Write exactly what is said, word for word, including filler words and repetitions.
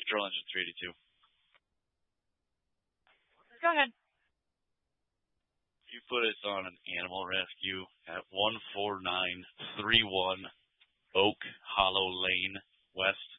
Control Engine three eighty-two. Go ahead. You put us on an animal rescue at one four nine three one Oak Hollow Lane, West